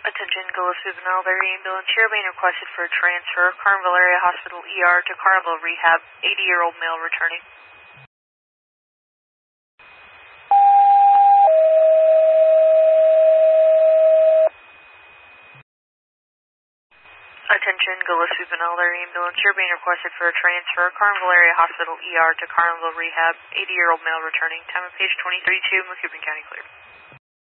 Attention, Gillespie Benelberry ambulance here being requested for a transfer. Carneville Area Hospital ER to Carneville Rehab. 80-year-old male returning. Attention, Gillespie Benelberry ambulance here being requested for a transfer. Carneville Area Hospital ER to Carneville Rehab. 80-year-old male returning. Time of page 23-2, Macoupin County clear.